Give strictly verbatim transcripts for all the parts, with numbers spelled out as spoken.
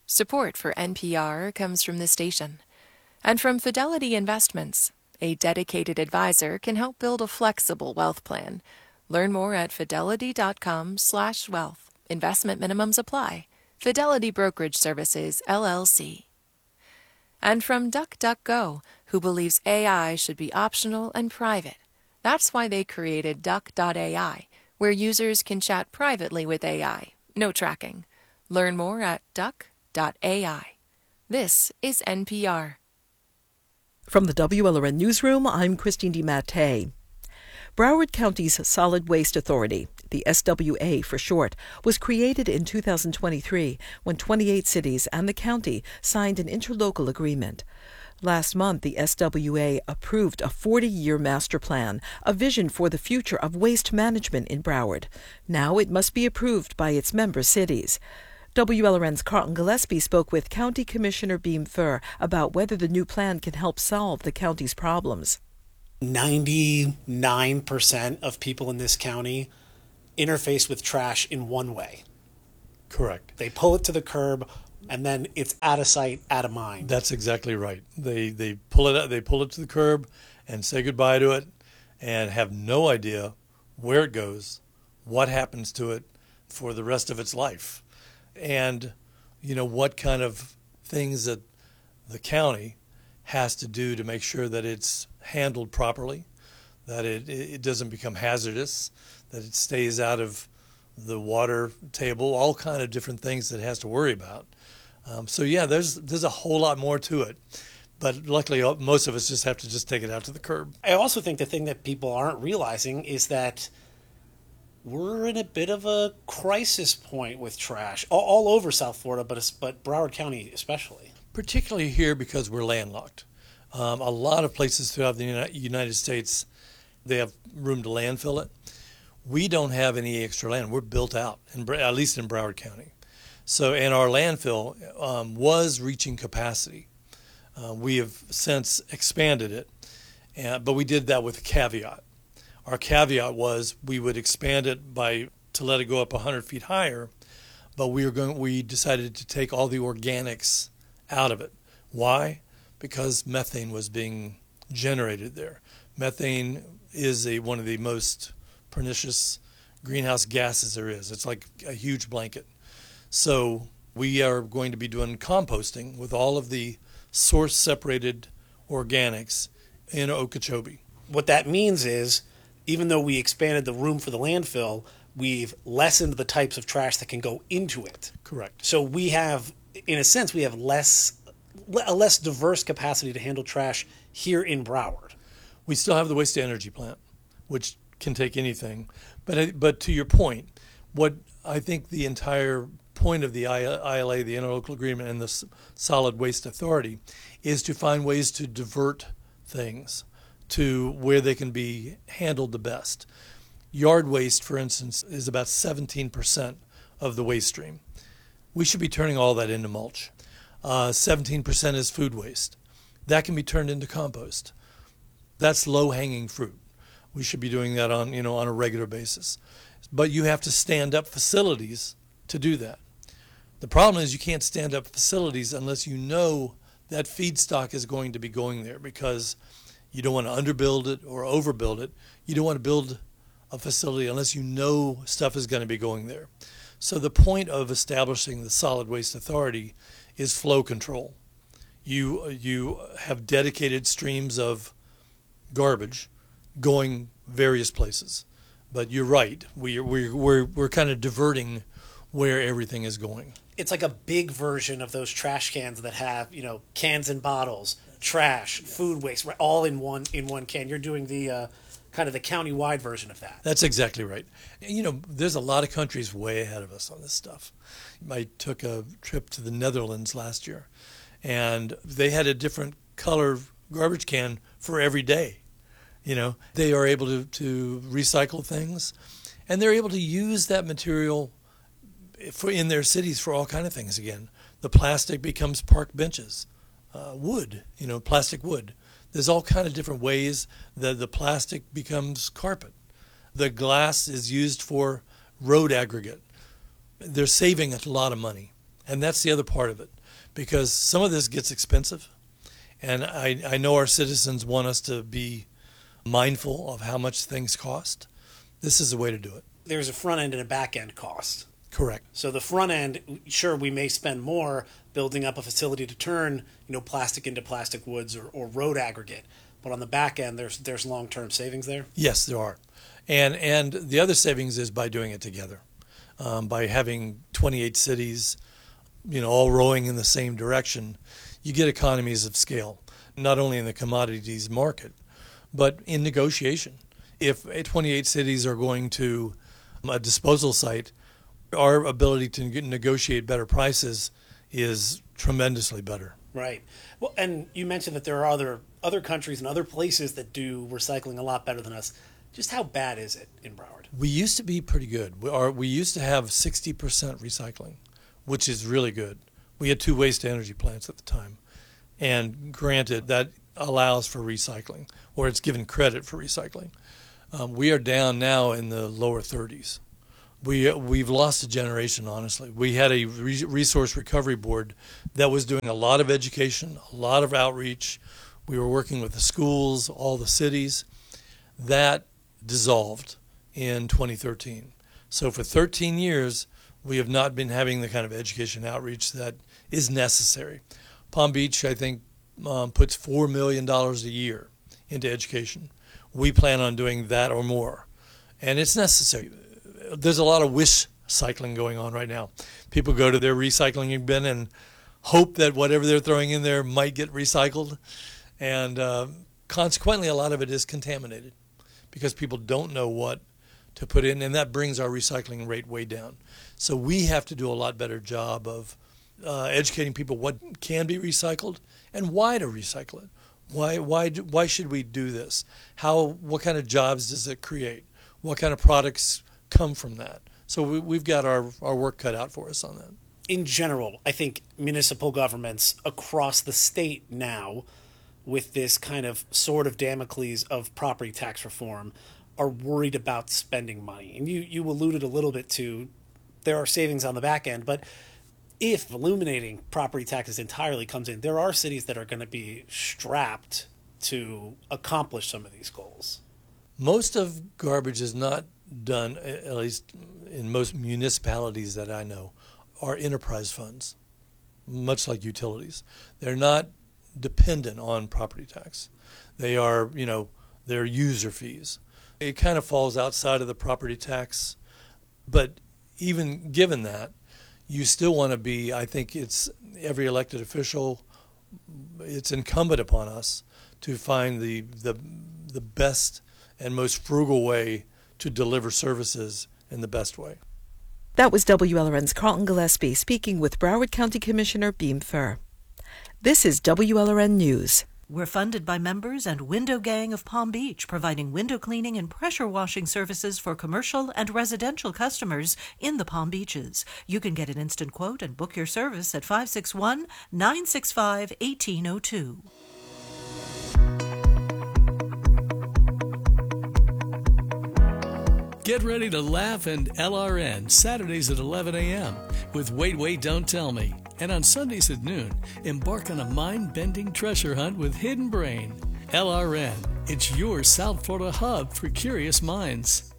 Support for N P R comes from this station. And from Fidelity Investments, a dedicated advisor can help build a flexible wealth plan. Learn more at fidelity.com slash wealth. Investment minimums apply. Fidelity Brokerage Services, L L C. And from DuckDuckGo, who believes A I should be optional and private. That's why they created Duck dot A I, where users can chat privately with A I. No tracking. Learn more at duck dot A I. This is N P R. From the W L R N Newsroom, I'm Christine DiMattei. Broward County's Solid Waste Authority, the S W A for short, was created in two thousand twenty-three when twenty-eight cities and the county signed an interlocal agreement. Last month, the S W A approved a forty-year master plan, a vision for the future of waste management in Broward. Now it must be approved by its member cities. W L R N's Carlton Gillespie spoke with County Commissioner Beam Fur about whether the new plan can help solve the county's problems. ninety-nine percent of people in this county interface with trash in one way. Correct. They pull it to the curb, and then it's out of sight, out of mind. That's exactly right. They they pull it they pull it to the curb and say goodbye to it, and have no idea where it goes, what happens to it for the rest of its life, and you know what kind of things that the county has to do to make sure that it's handled properly, that it it doesn't become hazardous, that it stays out of the water table, all kind of different things that it has to worry about. Um, so yeah, there's there's a whole lot more to it, but luckily most of us just have to just take it out to the curb. I also think the thing that people aren't realizing is that we're in a bit of a crisis point with trash all, all over South Florida, but but Broward County especially. Particularly here because we're landlocked. Um, a lot of places throughout the United States, they have room to landfill it. We don't have any extra land. We're built out, in, at least in Broward County. So, and our landfill um, was reaching capacity. Uh, we have since expanded it, and, but we did that with a caveat. Our caveat was we would expand it by to let it go up one hundred feet higher, but we were going. We decided to take all the organics out of it. Why? Because methane was being generated there. Methane is a, one of the most pernicious greenhouse gases there is. It's like a huge blanket. So we are going to be doing composting with all of the source-separated organics in Okeechobee. What that means is, even though we expanded the room for the landfill, we've lessened the types of trash that can go into it. Correct. So we have, in a sense, we have less a less diverse capacity to handle trash here in Broward. We still have the waste-to-energy plant, which can take anything. But but to your point, what I think the entire point of the I L A, the Interlocal Agreement, and the Solid Waste Authority is to find ways to divert things to where they can be handled the best. Yard waste, for instance, is about seventeen percent of the waste stream. We should be turning all that into mulch. Uh, seventeen percent is food waste. That can be turned into compost. That's low-hanging fruit. We should be doing that on, you know, on a regular basis. But you have to stand up facilities to do that. The problem is you can't stand up facilities unless you know that feedstock is going to be going there, because you don't want to underbuild it or overbuild it. You don't want to build a facility unless you know stuff is going to be going there. So the point of establishing the Solid Waste Authority is flow control. You you have dedicated streams of garbage going various places, but you're right. We we we're we're kind of diverting where everything is going. It's like a big version of those trash cans that have, you know, cans and bottles, trash, food waste, right, all in one in one can. You're doing the uh, kind of the county-wide version of that. That's exactly right. You know, there's a lot of countries way ahead of us on this stuff. I took a trip to the Netherlands last year, and they had a different color garbage can for every day. You know, they are able to, to recycle things, and they're able to use that material for in their cities for all kind of things again. The plastic becomes park benches, uh, wood, you know, plastic wood. There's all kind of different ways that the plastic becomes carpet. The glass is used for road aggregate. They're saving a lot of money, and that's the other part of it. because some of this gets expensive. And I, I know our citizens want us to be mindful of how much things cost. This is the way to do it. There's a front end and a back end cost. Correct. So the front end, sure, we may spend more building up a facility to turn, you know, plastic into plastic woods or, or road aggregate. But on the back end, there's there's long-term savings there? Yes, there are. And and the other savings is by doing it together, um, by having twenty-eight cities, you know, all rowing in the same direction. You get economies of scale, not only in the commodities market, but in negotiation. If twenty-eight cities are going to a disposal site, our ability to negotiate better prices is tremendously better. Right. Well, and you mentioned that there are other other countries and other places that do recycling a lot better than us. Just how bad is it in Broward? We used to be pretty good. We, are, we used to have sixty percent recycling, which is really good. We had two waste-to-energy plants at the time. And granted, that allows for recycling, or it's given credit for recycling. Um, we are down now in the lower thirties. We, we've lost a generation, honestly. We had a re- resource recovery board that was doing a lot of education, a lot of outreach. We were working with the schools, all the cities. That dissolved in twenty thirteen. So for thirteen years, we have not been having the kind of education outreach that is necessary. Palm Beach, I think, um, puts four million dollars a year into education. We plan on doing that or more. And it's necessary. There's a lot of wish cycling going on right now. People go to their recycling bin and hope that whatever they're throwing in there might get recycled. And uh, consequently, a lot of it is contaminated because people don't know what to put in, and that brings our recycling rate way down. So we have to do a lot better job of uh, educating people what can be recycled and why to recycle it. Why, why, why should we do this? How, what kind of jobs does it create? What kind of products come from that? So we, we've got our, our work cut out for us on that. In general, I think municipal governments across the state now, with this kind of sword of Damocles of property tax reform, are worried about spending money. And you, you alluded a little bit to there are savings on the back end, but if eliminating property taxes entirely comes in, there are cities that are going to be strapped to accomplish some of these goals. Most of garbage is not done, at least in most municipalities that I know, are enterprise funds, much like utilities. They're not dependent on property tax. They are, you know, they're user fees. It kind of falls outside of the property tax, but even given that, you still want to be, I think it's every elected official, it's incumbent upon us to find the the the best and most frugal way to deliver services in the best way. That was W L R N's Carlton Gillespie speaking with Broward County Commissioner Beam Fur. This is W L R N News. We're funded by members and Window Gang of Palm Beach, providing window cleaning and pressure washing services for commercial and residential customers in the Palm Beaches. You can get an instant quote and book your service at five six one, nine six five, one eight zero two. Get ready to laugh and L R N Saturdays at eleven a.m. with Wait, Wait, Don't Tell Me. And on Sundays at noon, embark on a mind-bending treasure hunt with Hidden Brain. L R N, it's your South Florida hub for curious minds.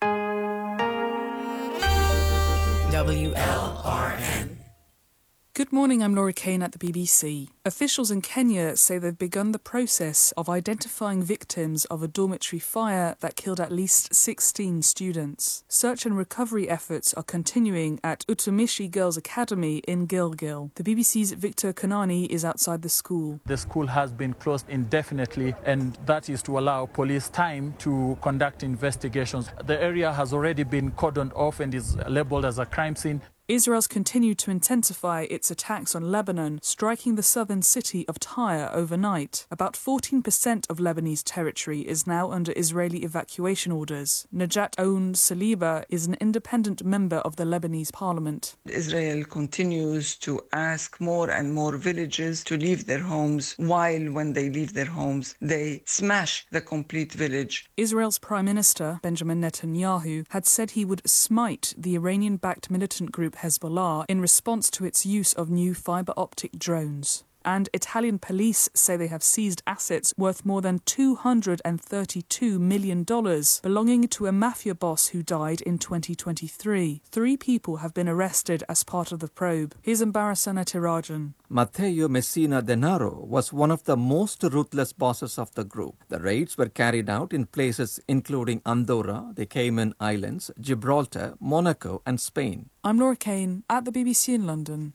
W L R N. Good morning, I'm Laura Kane at the B B C. Officials in Kenya say they've begun the process of identifying victims of a dormitory fire that killed at least sixteen students. Search and recovery efforts are continuing at Utumishi Girls Academy in Gilgil. The B B C's Victor Kanani is outside the school. The school has been closed indefinitely, and that is to allow police time to conduct investigations. The area has already been cordoned off and is labeled as a crime scene. Israel's continued to intensify its attacks on Lebanon, striking the southern city of Tyre overnight. About fourteen percent of Lebanese territory is now under Israeli evacuation orders. Najat Aoun Saliba is an independent member of the Lebanese parliament. Israel continues to ask more and more villages to leave their homes, while when they leave their homes, they smash the complete village. Israel's Prime Minister, Benjamin Netanyahu, had said he would smite the Iranian-backed militant group with Hezbollah in response to its use of new fiber optic drones. And Italian police say they have seized assets worth more than two hundred thirty-two million dollars belonging to a mafia boss who died in twenty twenty-three. Three people have been arrested as part of the probe. Here's Embarrassana Tirajan. Matteo Messina Denaro was one of the most ruthless bosses of the group. The raids were carried out in places including Andorra, the Cayman Islands, Gibraltar, Monaco and Spain. I'm Laura Kane at the B B C in London.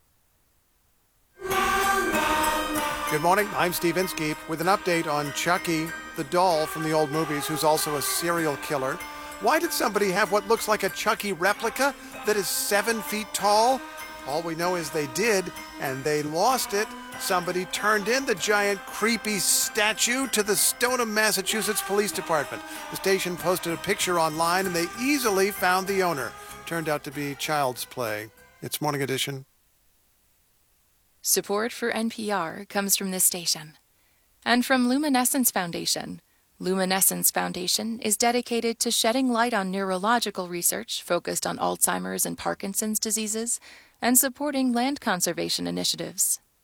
Good morning, I'm Steve Inskeep with an update on Chucky, the doll from the old movies who's also a serial killer. Why did somebody have what looks like a Chucky replica that is seven feet tall? All we know is they did, and they lost it. Somebody turned in the giant creepy statue to the Stoneham, Massachusetts Police Department. The station posted a picture online and they easily found the owner. Turned out to be child's play. It's Morning Edition. Support for N P R comes from this station and from Luminescence Foundation. Luminescence Foundation is dedicated to shedding light on neurological research focused on Alzheimer's and Parkinson's diseases and supporting land conservation initiatives.